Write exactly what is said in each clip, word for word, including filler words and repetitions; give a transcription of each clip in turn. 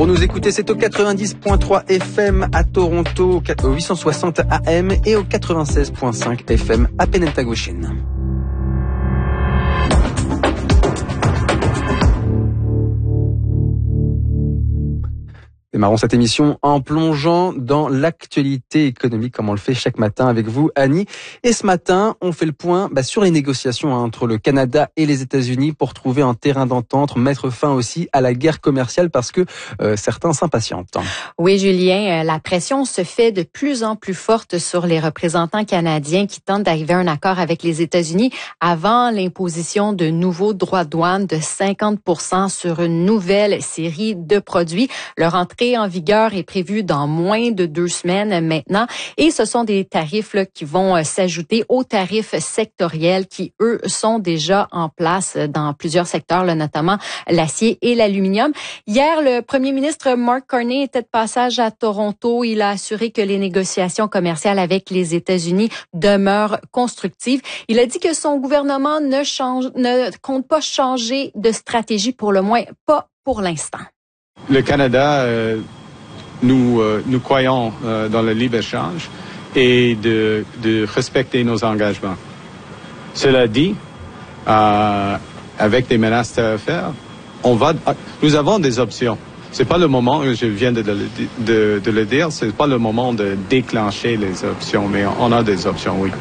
Pour nous écouter, c'est au quatre-vingt-dix point trois F M à Toronto, au huit cent soixante A M et au quatre-vingt-seize point cinq F M à Penetagoshin. Démarrons cette émission en plongeant dans l'actualité économique comme on le fait chaque matin avec vous, Annie. Et ce matin, on fait le point bah, sur les négociations hein, entre le Canada et les États-Unis pour trouver un terrain d'entente, mettre fin aussi à la guerre commerciale parce que euh, certains s'impatientent. Oui, Julien, la pression se fait de plus en plus forte sur les représentants canadiens qui tentent d'arriver à un accord avec les États-Unis avant l'imposition de nouveaux droits de douane de cinquante pour cent sur une nouvelle série de produits. Leur entrée en vigueur est prévue dans moins de deux semaines maintenant et ce sont des tarifs là, qui vont euh, s'ajouter aux tarifs sectoriels qui, eux, sont déjà en place dans plusieurs secteurs, là, notamment l'acier et l'aluminium. Hier, le premier ministre Mark Carney était de passage à Toronto. Il a assuré que les négociations commerciales avec les États-Unis demeurent constructives. Il a dit que son gouvernement ne, change, ne compte pas changer de stratégie, pour le moins pas pour l'instant. Le Canada, euh, nous, euh, nous croyons euh, dans le libre-échange et de, de respecter nos engagements. Cela dit, euh, avec des menaces tarifaires, on va, nous avons des options. C'est pas le moment, je viens de, de, de, de le dire, c'est pas le moment de déclencher les options, mais on a des options, oui.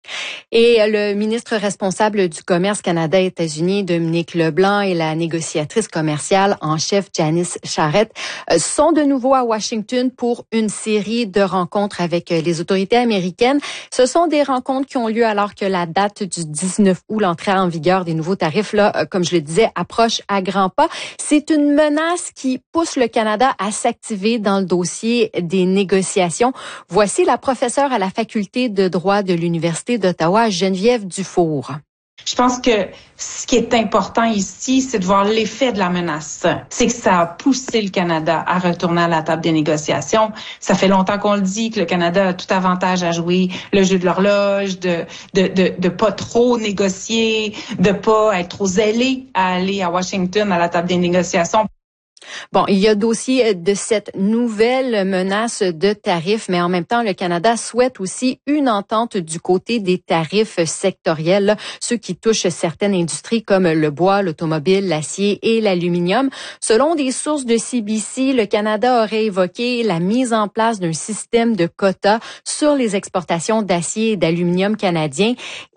Et le ministre responsable du commerce Canada-États-Unis, Dominique Leblanc, et la négociatrice commerciale en chef, Janice Charette, sont de nouveau à Washington pour une série de rencontres avec les autorités américaines. Ce sont des rencontres qui ont lieu alors que la date du dix-neuf août, l'entrée en vigueur des nouveaux tarifs, là, comme je le disais, approche à grands pas. C'est une menace qui pousse le Canada à s'activer dans le dossier des négociations. Voici la professeure à la faculté de droit de l'Université d'Ottawa, Geneviève Dufour. Je pense que ce qui est important ici, c'est de voir l'effet de la menace. C'est que ça a poussé le Canada à retourner à la table des négociations. Ça fait longtemps qu'on le dit, que le Canada a tout avantage à jouer le jeu de l'horloge, de de de, de pas trop négocier, de pas être trop zélé à aller à Washington à la table des négociations. Bon, il y a dossier de cette nouvelle menace de tarifs, mais en même temps, le Canada souhaite aussi une entente du côté des tarifs sectoriels, là, ceux qui touchent certaines industries comme le bois, l'automobile, l'acier et l'aluminium. Selon des sources de C B C, le Canada aurait évoqué la mise en place d'un système de quotas sur les exportations d'acier et d'aluminium canadiens.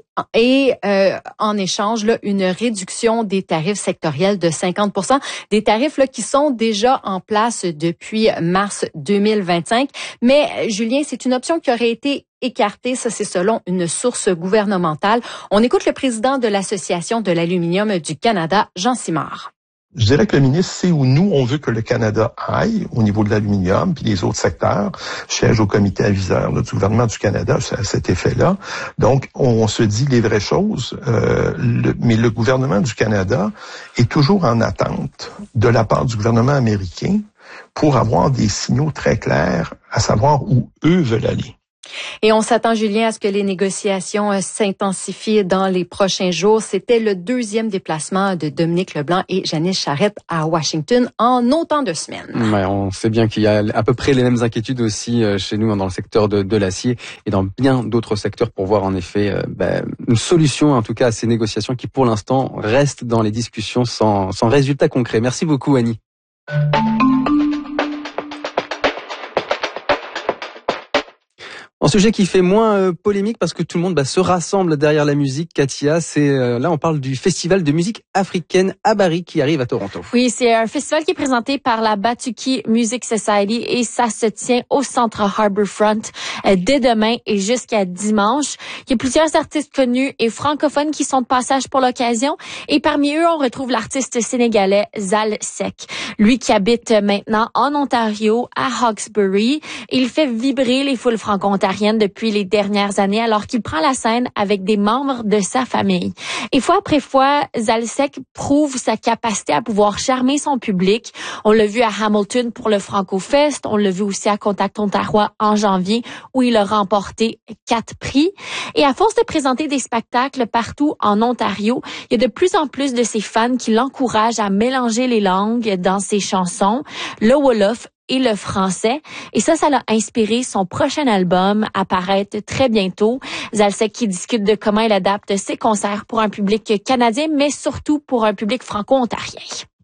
Et euh, en échange, là, une réduction des tarifs sectoriels de cinquante pour cent, des tarifs là, qui sont déjà en place depuis mars deux mille vingt-cinq. Mais Julien, c'est une option qui aurait été écartée, ça c'est selon une source gouvernementale. On écoute le président de l'Association de l'aluminium du Canada, Jean Simard. Je dirais que le ministre sait où nous, on veut que le Canada aille au niveau de l'aluminium, puis les autres secteurs. Je siège au comité aviseur là, du gouvernement du Canada à cet effet-là. Donc, on se dit les vraies choses, euh, le, mais le gouvernement du Canada est toujours en attente de la part du gouvernement américain pour avoir des signaux très clairs à savoir où eux veulent aller. Et on s'attend, Julien, à ce que les négociations s'intensifient dans les prochains jours. C'était le deuxième déplacement de Dominique Leblanc et Janice Charette à Washington en autant de semaines. Ouais, on sait bien qu'il y a à peu près les mêmes inquiétudes aussi chez nous dans le secteur de, de l'acier et dans bien d'autres secteurs pour voir en effet euh, bah, une solution en tout cas à ces négociations qui pour l'instant restent dans les discussions sans, sans résultat concret. Merci beaucoup, Annie. Un sujet qui fait moins euh, polémique parce que tout le monde bah, se rassemble derrière la musique. Katia, c'est euh, là on parle du festival de musique africaine Abari qui arrive à Toronto. Oui, c'est un festival qui est présenté par la Batuki Music Society et ça se tient au Centre Harbourfront euh, dès demain et jusqu'à dimanche. Il y a plusieurs artistes connus et francophones qui sont de passage pour l'occasion et parmi eux on retrouve l'artiste sénégalais Zal Sek. Lui qui habite maintenant en Ontario à Hawkesbury, il fait vibrer les foules franco-ontariennes ontarienne depuis les dernières années, alors qu'il prend la scène avec des membres de sa famille. Et fois après fois, Zalcek prouve sa capacité à pouvoir charmer son public. On l'a vu à Hamilton pour le Franco-Fest, on l'a vu aussi à Contact Ontario en janvier, où il a remporté quatre prix. Et à force de présenter des spectacles partout en Ontario, il y a de plus en plus de ses fans qui l'encouragent à mélanger les langues dans ses chansons, le Wolof et le français. Et ça, ça l'a inspiré son prochain album à paraître très bientôt. Zalcek qui discute de comment il adapte ses concerts pour un public canadien, mais surtout pour un public franco-ontarien.